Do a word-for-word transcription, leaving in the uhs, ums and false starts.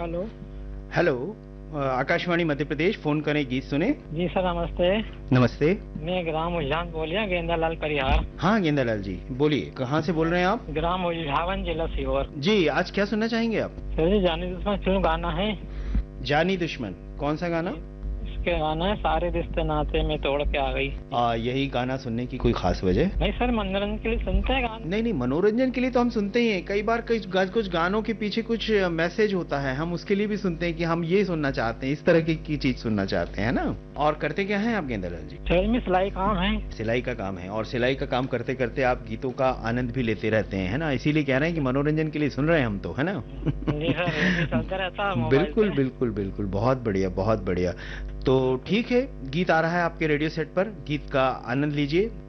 Hello. Hello, अ, Akashvani Madhya Pradesh, phone करें गीत सुने। जी सर नमस्ते। नमस्ते। मैं ग्राम उलझान बोलिए, गेंदालाल परिहार। हाँ गेंदालाल जी बोलिए, कहाँ से बोल रहे हैं आप? ग्राम उलझावन, जिला सीहोर। जी, आज क्या सुनना चाहेंगे आप? सर जी, जाने दुश्मन क्यों गाना है? जानी दुश्मन, कौन सा गाना? इसके गाना है सारे रिश्ते नाते में तोड़ के आ गई। आ, यही गाना सुनने की कोई खास वजह? नहीं सर, मनोरंजन के लिए सुनते हैं गाना। नहीं नहीं, मनोरंजन के लिए तो हम सुनते ही हैं। कई बार कई गा- कुछ गानों के पीछे कुछ मैसेज होता है, हम उसके लिए भी सुनते हैं कि हम ये सुनना चाहते हैं, इस तरह की, की चीज सुनना चाहते हैं ना। और करते क्या हैं आप गेंदालाल जी? सर में सिलाई काम है। सिलाई का काम है, और सिलाई का काम करते करते आप गीतों का आनंद भी लेते रहते हैं, है ना? इसीलिए कह रहे हैं कि मनोरंजन के लिए सुन रहे हैं हम तो, है ना? जी सर, रेडियो चलता रहता है मोबाइल बिल्कुल पे। बिल्कुल बिल्कुल, बहुत बढ़िया बहुत बढ़िया। तो ठीक है, गीत आ रहा है आपके रेडियो सेट पर, गीत का आनंद लीजिए।